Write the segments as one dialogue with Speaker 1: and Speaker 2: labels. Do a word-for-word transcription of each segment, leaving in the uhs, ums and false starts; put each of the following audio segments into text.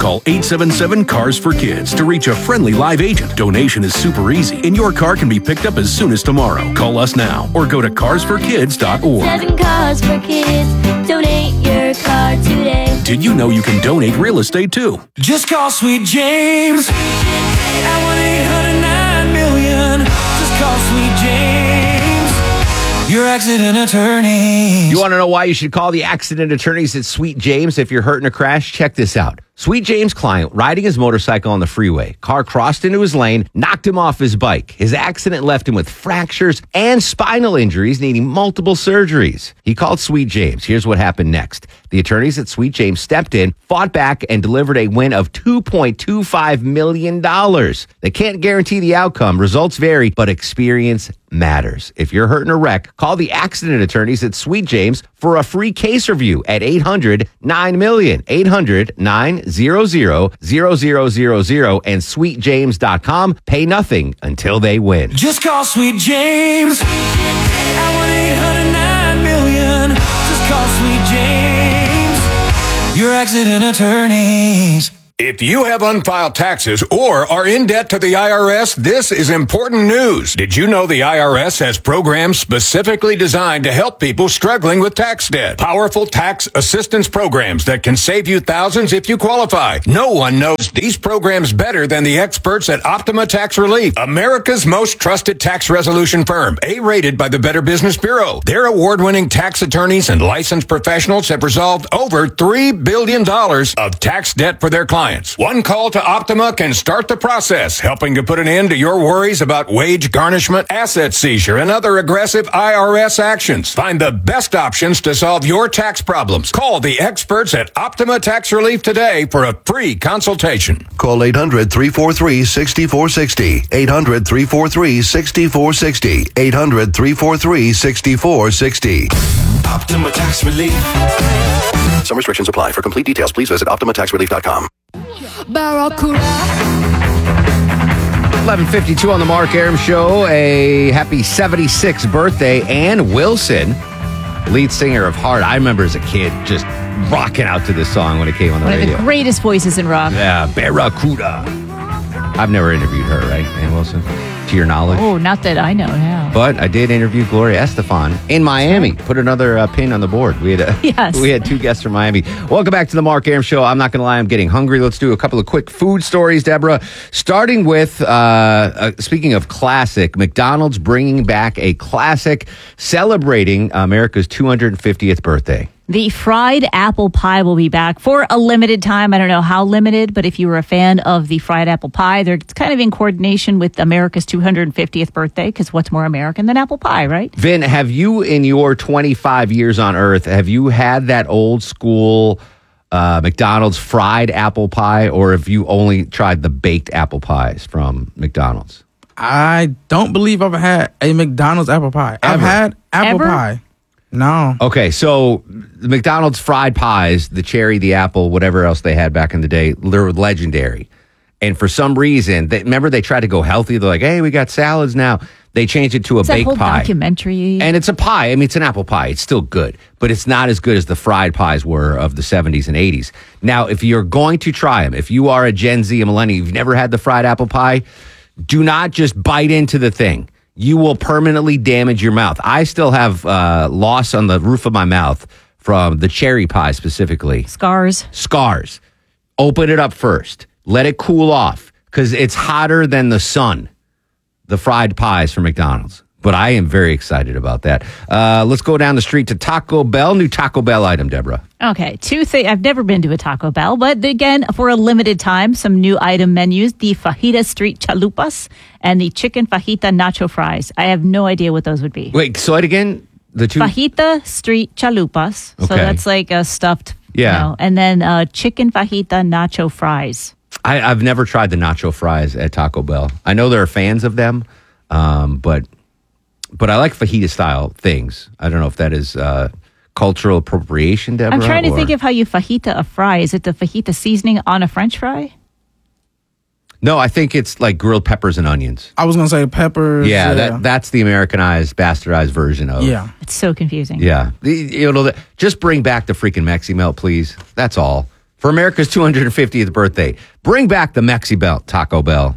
Speaker 1: Call eight seven seven, C A R S for Kids to reach a friendly live agent. Donation is super easy, and your car can be picked up as soon as tomorrow. Call us now or go to cars for kids dot org.
Speaker 2: Seven Cars for Kids. Donate your car today.
Speaker 1: Did you know you can donate real estate too?
Speaker 3: Just call Sweet James at one eight hundred nine million. Just call Sweet James, your accident attorney.
Speaker 4: You want to know why you should call the accident attorneys at Sweet James if you're hurt in a crash? Check this out. Sweet James' client, riding his motorcycle on the freeway. Car crossed into his lane, knocked him off his bike. His accident left him with fractures and spinal injuries, needing multiple surgeries. He called Sweet James. Here's what happened next. The attorneys at Sweet James stepped in, fought back, and delivered a win of two point two five million dollars. They can't guarantee the outcome. Results vary, but experience matters. If you're hurt in a wreck, call the accident attorneys at Sweet James for a free case review at eight hundred nine million, eight hundred nine hundred zero zero zero zero and sweet james dot com. Pay nothing until they win.
Speaker 3: Just call Sweet James at one eight hundred nine million. Just call Sweet James, your accident attorneys.
Speaker 5: If you have unfiled taxes or are in debt to the I R S, this is important news. Did you know the I R S has programs specifically designed to help people struggling with tax debt? Powerful tax assistance programs that can save you thousands if you qualify. No one knows these programs better than the experts at Optima Tax Relief, America's most trusted tax resolution firm, A-rated by the Better Business Bureau. Their award-winning tax attorneys and licensed professionals have resolved over three billion dollars of tax debt for their clients. One call to Optima can start the process, helping to put an end to your worries about wage garnishment, asset seizure, and other aggressive I R S actions. Find the best options to solve your tax problems. Call the experts at Optima Tax Relief today for a free consultation.
Speaker 6: Call eight hundred, three four three, six four six zero. eight hundred, three four three, six four six zero. eight hundred, three four three, six four six zero.
Speaker 3: Optima Tax Relief.
Speaker 6: Some restrictions apply. For complete details, please visit optima tax relief dot com.
Speaker 4: eleven fifty-two on the Mark Arum Show. A happy seventy-sixth birthday. Ann Wilson, lead singer of Heart. I remember as a kid just rocking out to this song when it came on the
Speaker 7: One
Speaker 4: radio.
Speaker 7: of the greatest voices in rock.
Speaker 4: Yeah, Barracuda. I've never interviewed her, right, Ann Wilson? To your knowledge?
Speaker 7: Oh, not that I know now.
Speaker 4: But I did interview Gloria Estefan in Miami. Put another uh, pin on the board. We had a,
Speaker 7: yes.
Speaker 4: we had two guests from Miami. Welcome back to the Mark Arum Show. I'm not going to lie, I'm getting hungry. Let's do a couple of quick food stories, Deborah. Starting with, uh, uh, speaking of classic, McDonald's bringing back a classic celebrating America's two hundred fiftieth birthday.
Speaker 7: The fried apple pie will be back for a limited time. I don't know how limited, but if you were a fan of the fried apple pie, they're it's kind of in coordination with America's two hundred fiftieth birthday, because what's more American than apple pie, right?
Speaker 4: Vin, have you, in your twenty-five years on Earth, have you had that old school uh, McDonald's fried apple pie, or have you only tried the baked apple pies from McDonald's?
Speaker 8: I don't believe I've had a McDonald's apple pie.
Speaker 4: Ever?
Speaker 8: I've had apple
Speaker 7: Ever?
Speaker 8: pie. No.
Speaker 4: Okay, so the McDonald's fried pies, the cherry, the apple, whatever else they had back in the day, they're legendary. And for some reason, they, remember they tried to go healthy. They're like, hey, we got salads now. They changed it to a
Speaker 7: It's that
Speaker 4: baked
Speaker 7: whole
Speaker 4: pie.
Speaker 7: documentary.
Speaker 4: And it's a pie. I mean, it's an apple pie. It's still good, but it's not as good as the fried pies were of the seventies and eighties. Now, if you're going to try them, if you are a Gen Z, a millennial, you've never had the fried apple pie, do not just bite into the thing. You will permanently damage your mouth. I still have uh, loss on the roof of my mouth from the cherry pie specifically.
Speaker 7: Scars.
Speaker 4: Scars. Open it up first. Let it cool off because it's hotter than the sun, the fried pies from McDonald's. But I am very excited about that. Uh, let's go down the street to Taco Bell. New Taco Bell item, Deborah.
Speaker 7: Okay, two things. I've never been to a Taco Bell, but again, for a limited time, some new item menus: the fajita street chalupas and the chicken fajita nacho fries. I have no idea what those would be.
Speaker 4: Wait, so it again? The two
Speaker 7: Fajita street chalupas. So
Speaker 4: Okay.
Speaker 7: that's like a stuffed.
Speaker 4: Yeah.
Speaker 7: You know, and then uh, chicken fajita nacho fries.
Speaker 4: I, I've never tried the nacho fries at Taco Bell. I know there are fans of them, um, but but I like fajita style things. I don't know if that is uh, cultural appropriation, Deborah.
Speaker 7: I'm trying to
Speaker 4: or-
Speaker 7: think of how you fajita a fry. Is it the fajita seasoning on a French fry?
Speaker 4: No, I think it's like grilled peppers and onions.
Speaker 8: I was going to say peppers.
Speaker 4: Yeah, that that's the Americanized, bastardized version of.
Speaker 8: Yeah.
Speaker 7: It's so confusing.
Speaker 4: Yeah. The- You know, the- just bring back the freaking Mexi Melt, please. That's all. For America's two hundred fiftieth birthday, bring back the Mexi Belt, Taco Bell.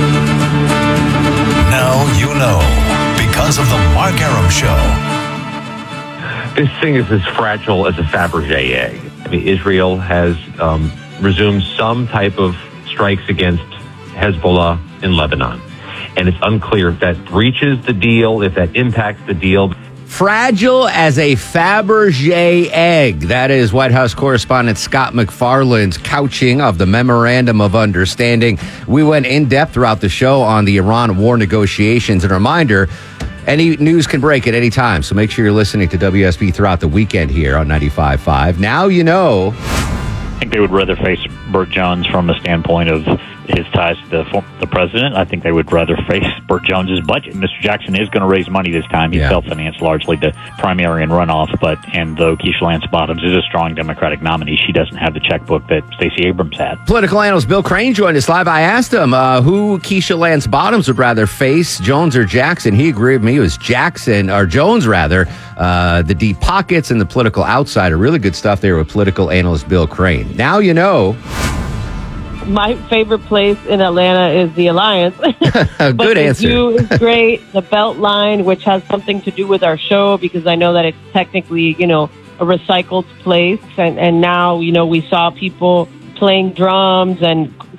Speaker 6: Now you know because of the Mark Arum Show.
Speaker 9: This thing is as fragile as a Fabergé egg. I mean, Israel has um, resumed some type of strikes against Hezbollah in Lebanon. And it's unclear if that breaches the deal, if that impacts the deal.
Speaker 4: Fragile as a Fabergé egg. That is White House correspondent Scott McFarland's couching of the Memorandum of Understanding. We went in depth throughout the show on the Iran war negotiations. And a reminder, any news can break at any time. So make sure you're listening to W S B throughout the weekend here on ninety-five point five. Now you know.
Speaker 10: I think they would rather face Burt Jones from a standpoint of his ties to the, the president. I think they would rather face Burt Jones's budget. Mister Jackson is going to raise money this time. He's
Speaker 4: Yeah.
Speaker 10: self-financed largely to primary and runoff, but and though Keisha Lance Bottoms is a strong Democratic nominee, she doesn't have the checkbook that Stacey Abrams had.
Speaker 4: Political analyst Bill Crane joined us live. I asked him uh, who Keisha Lance Bottoms would rather face, Jones or Jackson. He agreed with me. It was Jackson, or Jones rather. Uh, the deep pockets and the political outsider. Really good stuff there with political analyst Bill Crane. Now you know.
Speaker 11: My favorite place in Atlanta is the Alliance.
Speaker 4: Good
Speaker 11: but
Speaker 4: answer.
Speaker 11: The view is great. The Beltline, which has something to do with our show, because I know that it's technically, you know, a recycled place. And, and now, you know, we saw people playing drums and